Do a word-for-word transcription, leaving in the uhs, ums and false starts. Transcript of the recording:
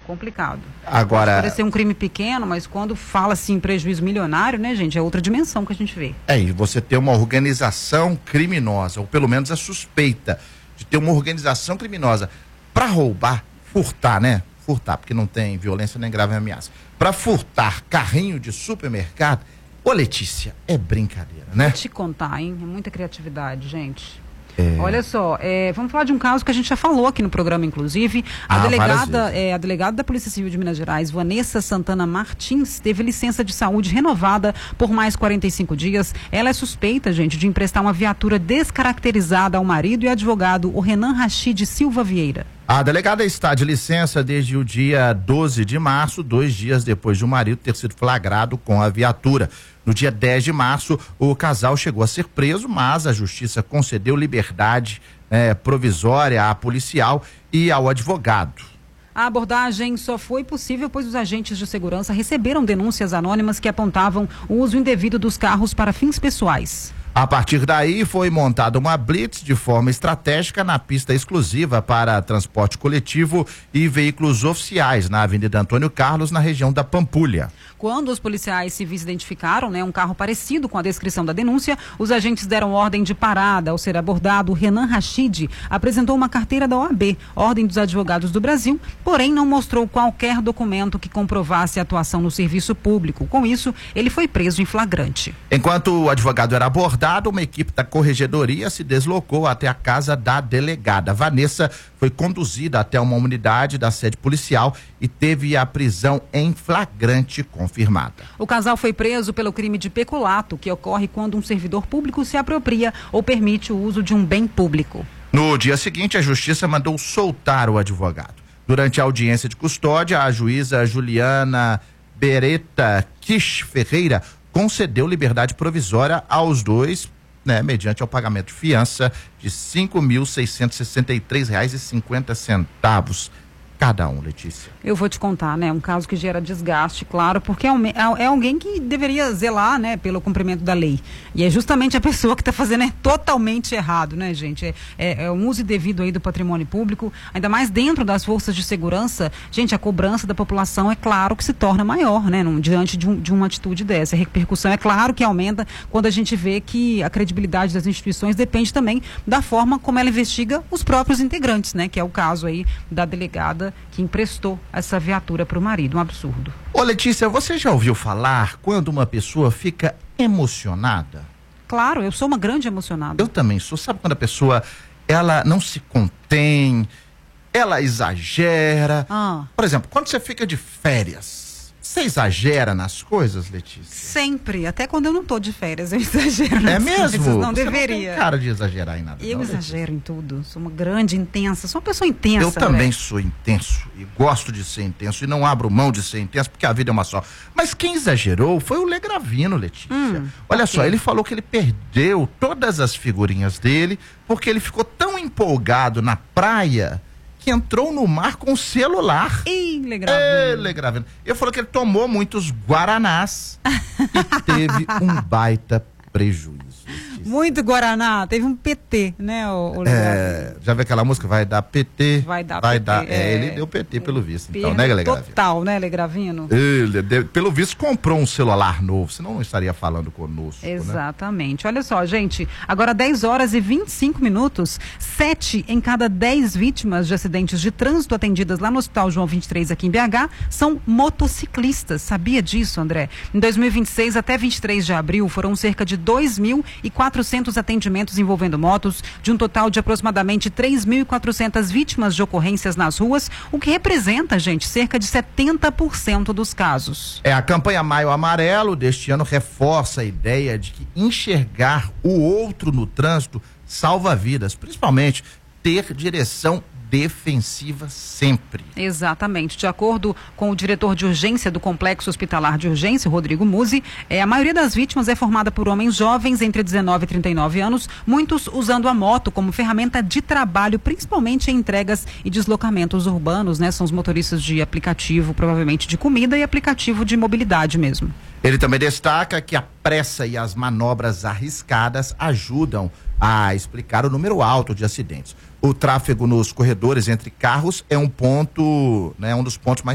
complicado. Agora... Pode parecer um crime pequeno, mas quando fala assim prejuízo milionário, né, gente, é outra dimensão que a gente vê. É, e você ter uma organização criminosa, ou pelo menos a suspeita de ter uma organização criminosa para roubar, furtar, né? Furtar, porque não tem violência nem grave ameaça. Para furtar carrinho de supermercado, ô Letícia, é brincadeira, né? Vou te contar, hein? É muita criatividade, gente. É... Olha só, é, vamos falar de um caso que a gente já falou aqui no programa, inclusive. A, ah, delegada, é, a delegada da Polícia Civil de Minas Gerais, Vanessa Santana Martins, teve licença de saúde renovada por mais quarenta e cinco dias. Ela é suspeita, gente, de emprestar uma viatura descaracterizada ao marido e advogado, o Renan Rachid Silva Vieira. A delegada está de licença desde o dia doze de março, dois dias depois de o marido ter sido flagrado com a viatura. No dia dez de março, o casal chegou a ser preso, mas a justiça concedeu liberdade eh, provisória à policial e ao advogado. A abordagem só foi possível pois os agentes de segurança receberam denúncias anônimas que apontavam o uso indevido dos carros para fins pessoais. A partir daí, foi montada uma blitz de forma estratégica na pista exclusiva para transporte coletivo e veículos oficiais na Avenida Antônio Carlos, na região da Pampulha. Quando os policiais civis identificaram, né, um carro parecido com a descrição da denúncia, os agentes deram ordem de parada. Ao ser abordado, o Renan Rachid apresentou uma carteira da O A B, Ordem dos Advogados do Brasil, porém não mostrou qualquer documento que comprovasse a atuação no serviço público. Com isso, ele foi preso em flagrante. Enquanto o advogado era abordado, uma equipe da corregedoria se deslocou até a casa da delegada. Vanessa foi conduzida até uma unidade da sede policial e teve a prisão em flagrante confirmada. O casal foi preso pelo crime de peculato, que ocorre quando um servidor público se apropria ou permite o uso de um bem público. No dia seguinte, a justiça mandou soltar o advogado. Durante a audiência de custódia, a juíza Juliana Beretta Kish Ferreira concedeu liberdade provisória aos dois, né, mediante ao pagamento de fiança de cinco mil seiscentos e sessenta e três reais e cinquenta centavos cada um, Letícia. Eu vou te contar, né, um caso que gera desgaste, claro, porque é, um, é alguém que deveria zelar, né, pelo cumprimento da lei. E é justamente a pessoa que está fazendo é totalmente errado, né, gente? É, é, é um uso indevido aí do patrimônio público, ainda mais dentro das forças de segurança. Gente, a cobrança da população é claro que se torna maior, né, num, diante de, um, de uma atitude dessa. A repercussão é claro que aumenta quando a gente vê que a credibilidade das instituições depende também da forma como ela investiga os próprios integrantes, né, que é o caso aí da delegada que emprestou essa viatura para o marido, um absurdo. Ô Letícia, você já ouviu falar quando uma pessoa fica emocionada? Claro, eu sou uma grande emocionada. Eu também sou. Sabe quando a pessoa, ela não se contém, ela exagera? Ah. Por exemplo, quando você fica de férias, você exagera nas coisas, Letícia? Sempre, até quando eu não tô de férias, eu exagero nas É mesmo? coisas, não você deveria. Não tem cara de exagerar em nada. Eu não, exagero em tudo, sou uma grande intensa, sou uma pessoa intensa. Eu também né? sou intenso e gosto de ser intenso e não abro mão de ser intenso porque a vida é uma só. Mas quem exagerou foi o Legravino, Letícia. Hum, Olha okay. só, ele falou que ele perdeu todas as figurinhas dele porque ele ficou tão empolgado na praia que entrou no mar com o celular. Ih, Legravino. Ei, Legravino. Ele falou que ele tomou muitos guaranás e teve um baita prejuízo. Muito Guaraná, teve um P T, né, o, o é, já viu aquela música? Vai dar P T. Vai dar vai P T. Dar, é, é, ele deu P T pelo visto, então, né, Legravino? Total, né, Legravino? Ele, de, pelo visto, comprou um celular novo, senão não estaria falando conosco. Exatamente. Né? Olha só, gente, agora dez horas e vinte e cinco minutos, sete em cada dez vítimas de acidentes de trânsito atendidas lá no Hospital João vinte e três, aqui em B H, são motociclistas. Sabia disso, André? Em dois mil e vinte e seis até vinte e três de abril, foram cerca de dois mil e quatrocentos atendimentos envolvendo motos, de um total de aproximadamente três mil e quatrocentas vítimas de ocorrências nas ruas, o que representa, gente, cerca de setenta por cento dos casos. É, a campanha Maio Amarelo deste ano reforça a ideia de que enxergar o outro no trânsito salva vidas, principalmente ter direção defensiva sempre. Exatamente. De acordo com o diretor de urgência do Complexo Hospitalar de Urgência, Rodrigo Musi, é, a maioria das vítimas é formada por homens jovens entre dezenove e trinta e nove anos, muitos usando a moto como ferramenta de trabalho, principalmente em entregas e deslocamentos urbanos, né? São os motoristas de aplicativo, provavelmente de comida, e aplicativo de mobilidade mesmo. Ele também destaca que a pressa e as manobras arriscadas ajudam a explicar o número alto de acidentes. O tráfego nos corredores entre carros é um ponto, né, um dos pontos mais